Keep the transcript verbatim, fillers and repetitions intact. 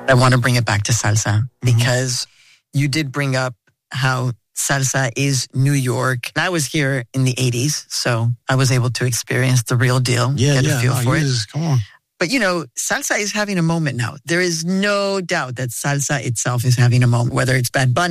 I want to bring it back to salsa because mm-hmm. you did bring up how salsa is New York. And I was here in the eighties, so I was able to experience the real deal. Yeah, get yeah. a feel no, for it. Just, come on. But, you know, salsa is having a moment now. There is no doubt that salsa itself is having a moment, whether it's Bad Bunny,